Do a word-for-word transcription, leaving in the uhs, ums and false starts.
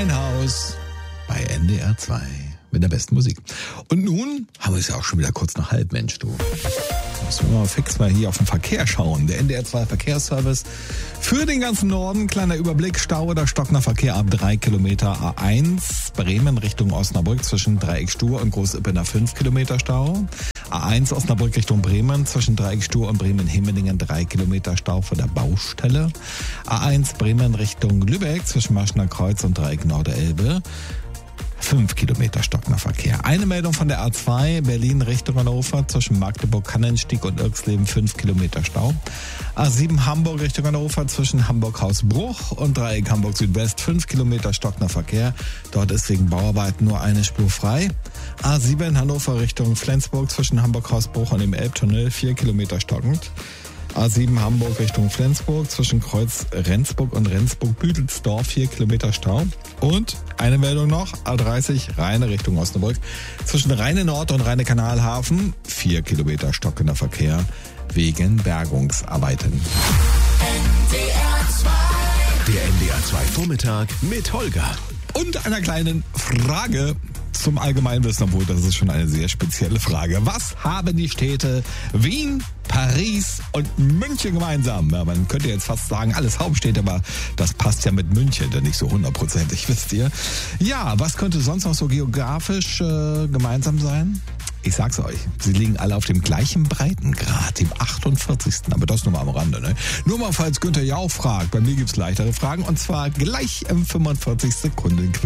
Winehouse bei N D R zwei mit der besten Musik. Und nun haben wir es ja auch schon wieder kurz nach halb, Mensch, du. Müssen wir mal fix mal hier auf den Verkehr schauen. Der N D R zwei Verkehrsservice für den ganzen Norden. Kleiner Überblick. Stau oder stockender Verkehr ab drei Kilometer A eins. Bremen Richtung Osnabrück zwischen Dreieckstuhr und Großippener fünf Kilometer Stau. A eins Osnabrück Richtung Bremen zwischen Dreieckstuhr und Bremen-Himmelingen drei Kilometer Stau vor der Baustelle. A eins Bremen Richtung Lübeck zwischen Maschener Kreuz und Dreieck Norderelbe. fünf Kilometer stockender Verkehr. Eine Meldung von der A zwei, Berlin Richtung Hannover, zwischen Magdeburg-Kannenstieg und Irksleben, fünf Kilometer Stau. A sieben Hamburg Richtung Hannover, zwischen Hamburg-Hausbruch und Dreieck Hamburg-Südwest, fünf Kilometer stockender Verkehr. Dort ist wegen Bauarbeiten nur eine Spur frei. A sieben Hannover Richtung Flensburg, zwischen Hamburg-Hausbruch und dem Elbtunnel, vier Kilometer stockend. A sieben Hamburg Richtung Flensburg, zwischen Kreuz Rendsburg und Rendsburg-Büdelsdorf, vier Kilometer Stau. Und eine Meldung noch, A dreißig Rheine Richtung Osnabrück, zwischen Rheine Nord und Rheine Kanalhafen, vier Kilometer stockender Verkehr wegen Bergungsarbeiten. N D R zwei. Der N D R zwei Vormittag mit Holger. Und einer kleinen Frage zum Allgemeinwissen, obwohl das ist schon eine sehr spezielle Frage. Was haben die Städte Wien, Paris und München gemeinsam? Ja, man könnte jetzt fast sagen, alles Hauptstädte, aber das passt ja mit München denn nicht so hundertprozentig, wisst ihr. Ja, was könnte sonst noch so geografisch äh, gemeinsam sein? Ich sag's euch, sie liegen alle auf dem gleichen Breitengrad, dem achtundvierzigsten Aber das nur mal am Rande, ne? Nur mal, falls Günther Jauch fragt. Bei mir gibt's leichtere Fragen und zwar gleich im fünfundvierzig Sekunden